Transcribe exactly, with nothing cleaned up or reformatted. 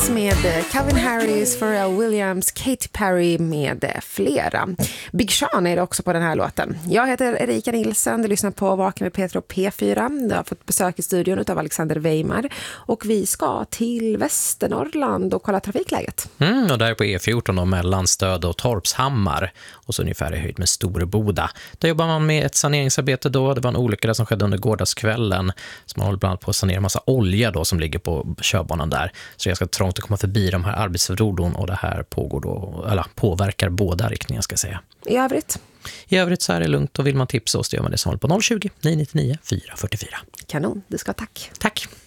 Kiss med Calvin Harris, Pharrell Williams, Katy Perry med flera. Big Sean är det också på den här låten. Jag heter Erika Nilsson, du lyssnar på Vakna med Peter och P fyra. Du har fått besök i studion av Alexander Weimar och vi ska till Västernorrland och kolla trafikläget. Mm, och där på E fjorton och mellan Stöd och Torpshammar och så ungefär i höjd med Storboda. Där jobbar man med ett saneringsarbete då. Det var en olycka som skedde under gårdagskvällen. Så man håller bland annat på att sanera en massa olja då som ligger på körbanan där. Så jag ska trångt att komma förbi de här arbetsfordon och det här pågår då, eller påverkar båda riktningar ska jag säga. I övrigt? I övrigt så är det lugnt och vill man tipsa oss, det gör man det som håller på noll tjugo, nio nio nio, fyra fyra fyra. Kanon, du ska tack. Tack.